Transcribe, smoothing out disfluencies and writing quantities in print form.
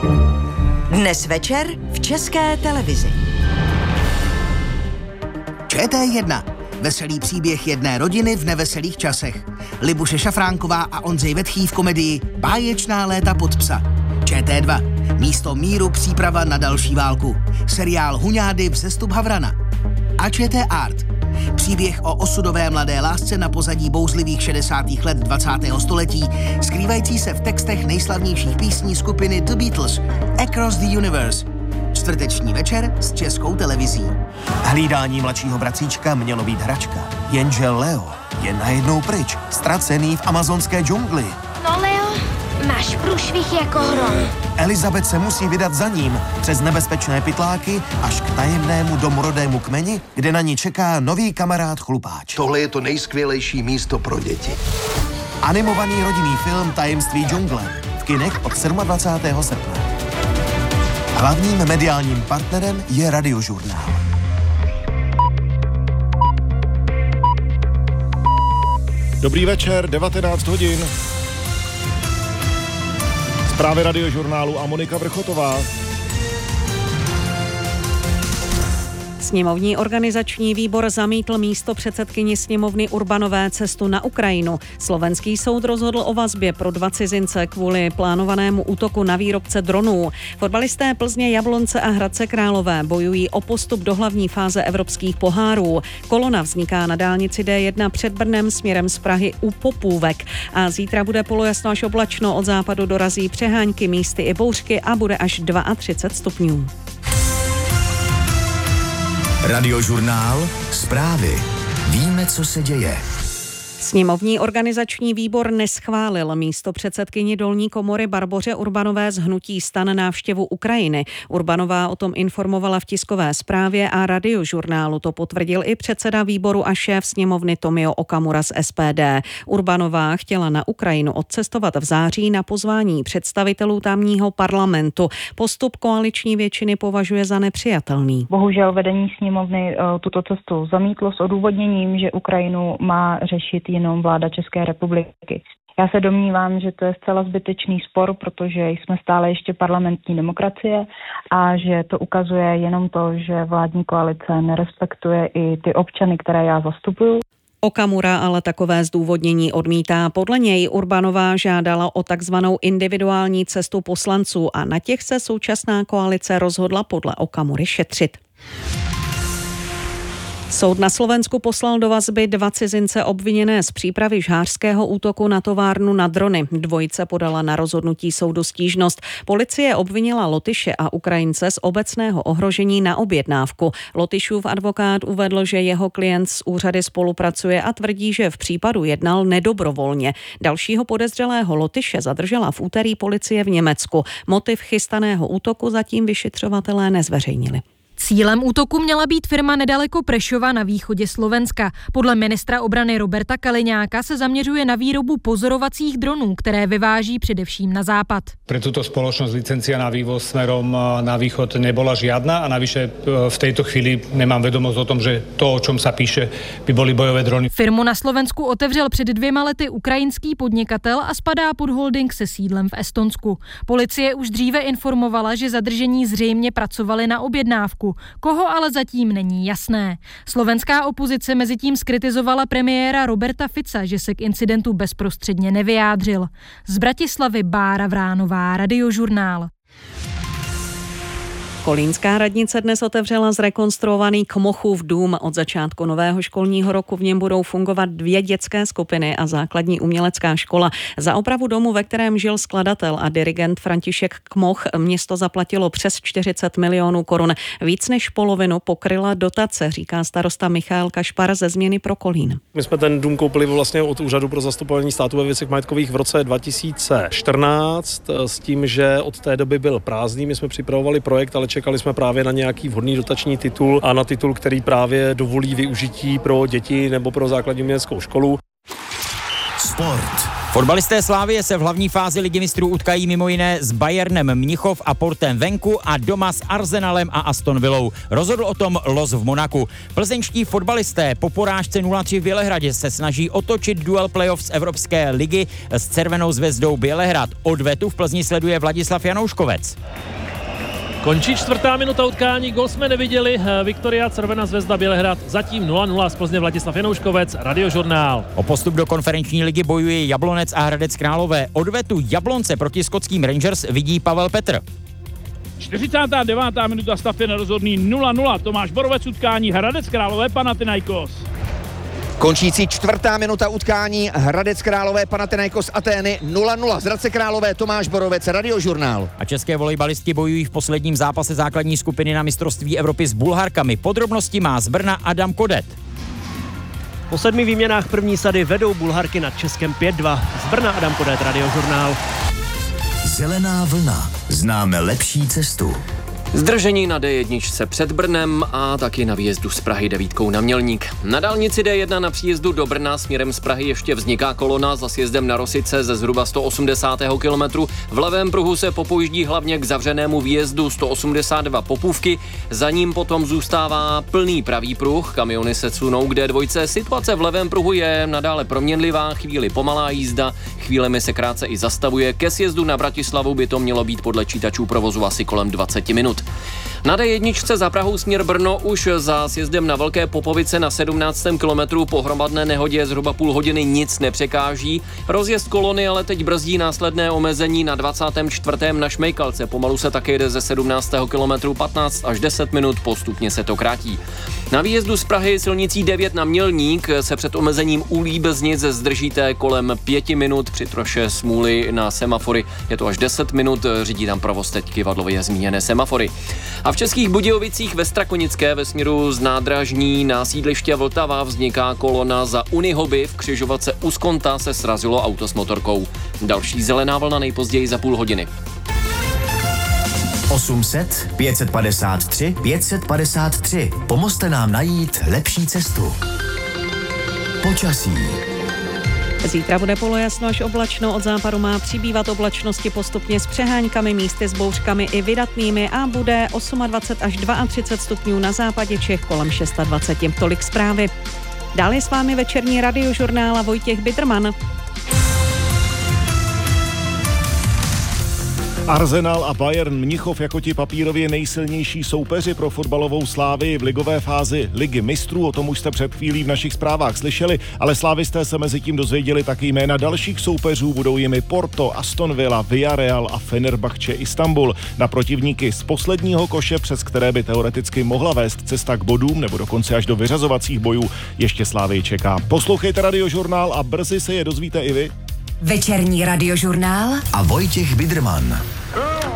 Dnes večer v České televizi. ČT1. Veselý příběh jedné rodiny v neveselých časech. Libuše Šafránková a Ondřej Vetchý v komedii Báječná léta pod psa. ČT2. Místo míru příprava na další válku. Seriál Huňády vzestup Havrana. A ČT Art. Příběh o osudové mladé lásce na pozadí bouzlivých 60. let 20. století, skrývající se v textech nejslavnějších písní skupiny The Beatles, Across the Universe. Čtvrteční večer s Českou televizí. Hlídání mladšího bratříčka mělo být hračka, jenže Leo je najednou pryč, ztracený v amazonské džungli. No Leo, máš průšvih jako hrom. Elizabeth se musí vydat za ním přes nebezpečné pytláky až k tajemnému domorodému kmeni, kde na ní čeká nový kamarád chlupáč. Tohle je to nejskvělejší místo pro děti. Animovaný rodinný film Tajemství džungle v kinech od 27. srpna. Hlavním mediálním partnerem je Radiožurnál. Dobrý večer, 19 hodin. Zprávy Radiožurnálu a Monika Vrchotová. Sněmovní organizační výbor zamítl místopředsedkyni sněmovny Urbanové cestu na Ukrajinu. Slovenský soud rozhodl o vazbě pro 2 cizince kvůli plánovanému útoku na výrobce dronů. Fotbalisté Plzně, Jablonce a Hradce Králové bojují o postup do hlavní fáze evropských pohárů. Kolona vzniká na dálnici D1 před Brnem směrem z Prahy u Popůvek. A zítra bude polojasno až oblačno, od západu dorazí přehánky, místy i bouřky a bude až 32 stupňů. Radiožurnál, zprávy. Víme, co se děje. Sněmovní organizační výbor neschválil místopředsedkyni dolní komory Barboře Urbanové z hnutí STAN návštěvu Ukrajiny. Urbanová o tom informovala v tiskové zprávě a Radiožurnálu to potvrdil i předseda výboru a šéf sněmovny Tomio Okamura z SPD. Urbanová chtěla na Ukrajinu odcestovat v září na pozvání představitelů tamního parlamentu. Postup koaliční většiny považuje za nepřijatelný. Bohužel vedení sněmovny tuto cestu zamítlo s odůvodněním, že Ukrajinu má řešit jenom vláda České republiky. Já se domnívám, že to je zcela zbytečný spor, protože jsme stále ještě parlamentní demokracie a že to ukazuje jenom to, že vládní koalice nerespektuje i ty občany, které já zastupuju. Okamura ale takové zdůvodnění odmítá. Podle něj Urbanová žádala o takzvanou individuální cestu poslanců a na těch se současná koalice rozhodla podle Okamury šetřit. Soud na Slovensku poslal do vazby 2 cizince obviněné z přípravy žhářského útoku na továrnu na drony. Dvojice podala na rozhodnutí soudu stížnost. Policie obvinila Lotyše a Ukrajince z obecného ohrožení na objednávku. Lotyšův advokát uvedl, že jeho klient s úřady spolupracuje a tvrdí, že v případu jednal nedobrovolně. Dalšího podezřelého Lotyše zadržela v úterý policie v Německu. Motiv chystaného útoku zatím vyšetřovatelé nezveřejnili. Cílem útoku měla být firma nedaleko Prešova na východě Slovenska. Podle ministra obrany Roberta Kaliňáka se zaměřuje na výrobu pozorovacích dronů, které vyváží především na západ. Pre túto spoločnosť licencia na vývoz smerom na východ nebola žiadna a navyše v tejto chvíli nemám vedomosť o tom, že to, o čom sa píše, by boli bojové drony. Firmu na Slovensku otevřel před 2 lety ukrajinský podnikatel a spadá pod holding se sídlem v Estonsku. Policie už dříve informovala, že zadržení zřejmě pracovali na objednávku. Koho ale zatím není jasné. Slovenská opozice mezitím skritizovala premiéra Roberta Fica, že se k incidentu bezprostředně nevyjádřil. Z Bratislavy Bára Vránová, Radiožurnál. Kolínská radnice dnes otevřela zrekonstruovaný Kmochův dům. Od začátku nového školního roku v něm budou fungovat 2 dětské skupiny a základní umělecká škola. Za opravu domu, ve kterém žil skladatel a dirigent František Kmoch, město zaplatilo přes 40 milionů korun. Víc než polovinu pokryla dotace, říká starosta Michael Kašpar ze Změny pro Kolín. My jsme ten dům koupili vlastně od Úřadu pro zastupování státu ve věcech majetkových v roce 2014 s tím, že od té doby byl prázdný. My jsme připravovali projekt, ale čekali jsme právě na nějaký vhodný dotační titul a na titul, který právě dovolí využití pro děti nebo pro základní uměleckou školu. Sport. Fotbalisté Slavie se v hlavní fázi Ligy mistrů utkají mimo jiné s Bayernem Mnichov a Portem venku a doma s Arsenalem a Aston Villou. Rozhodl o tom los v Monaku. Plzeňští fotbalisté po porážce 0-3 v Bělehradě se snaží otočit duel playoff z Evropské ligy s Červenou zvezdou Bělehrad. Odvetu v Plzni sleduje Vladislav Janouškovec. Končí 4. minuta utkání, gol jsme neviděli, Viktoria Červená zvezda Bělehrad, zatím 0-0 z Plzně. Vladislav Janouškovec, Radiožurnál. O postup do konferenční ligy bojuje Jablonec a Hradec Králové. Odvetu Jablonce proti skotským Rangers vidí Pavel Petr. 49. minuta, stav je nerozhodný 0-0, Tomáš Borovec, utkání Hradec Králové Panathinaikos. Končící 4. minuta utkání Hradec Králové Panathinaikos Atény 0-0 z Hradce Králové, Tomáš Borovec, Radiožurnál. A české volejbalistky bojují v posledním zápase základní skupiny na mistrovství Evropy s Bulharkami. Podrobnosti má z Brna Adam Kodet. Po 7 výměnách první sady vedou Bulharky nad Českem 5-2. Z Brna Adam Kodet, Radiožurnál. Zelená vlna. Známe lepší cestu. Zdržení na D1 před Brnem a taky na výjezdu z Prahy 9 na Mělník. Na dálnici D1 na příjezdu do Brna směrem z Prahy ještě vzniká kolona za sjezdem na Rosice ze zhruba 180. kilometru. V levém pruhu se popojíždí hlavně k zavřenému výjezdu 182 Popůvky. Za ním potom zůstává plný pravý pruh. Kamiony se sunou k D2. Situace v levém pruhu je nadále proměnlivá, chvíli pomalá jízda, chvílemi se krátce i zastavuje. Ke sjezdu na Bratislavu by to mělo být podle čítačů provozu asi kolem 20 minut. Na D1 za Prahou směr Brno už za sjezdem na Velké Popovice na 17. kilometru po hromadné nehodě zhruba půl hodiny nic nepřekáží. Rozjezd kolony ale teď brzdí následné omezení na 24. na Šmejkalce. Pomalu se také jde ze 17. kilometru 15 až 10 minut, postupně se to krátí. Na výjezdu z Prahy silnicí 9 na Mělník se před omezením u Líbeznic zdržíte kolem 5 minut, při troše smůly na semafory je to až 10 minut, řídí tam provoz teď kyvadlově zmíněné semafory. A v Českých Budějovicích ve Strakonické ve směru z nádražní na sídliště Vltava vzniká kolona za Unihoby, v křižovatce u Skonta se srazilo auto s motorkou. Další zelená vlna nejpozději za půl hodiny. 800 553 553. Pomozte nám najít lepší cestu. Počasí. Zítra bude polojasno až oblačno, od západu má přibývat oblačnosti postupně s přehánkami, místy s bouřkami i vydatnými a bude 28 až 32 stupňů na západě Čech, kolem 26. Tolik zprávy. Dále je s vámi večerní Radiožurnál a Vojtěch Biderman. Arsenal a Bayern Mnichov jako ti papírově nejsilnější soupeři pro fotbalovou Slávii v ligové fázi Ligy mistrů. O tom už jste před chvílí v našich zprávách slyšeli, ale slávisté se mezi tím dozvěděli taky jména dalších soupeřů. Budou jimi Porto, Aston Villa, Villarreal a Fenerbahce Istanbul. Na protivníky z posledního koše, přes které by teoreticky mohla vést cesta k bodům nebo dokonce až do vyřazovacích bojů, ještě Slávii čeká. Poslouchejte Radiožurnál a brzy se je dozvíte i vy. Večerní Radiožurnál a Vojtěch Biderman.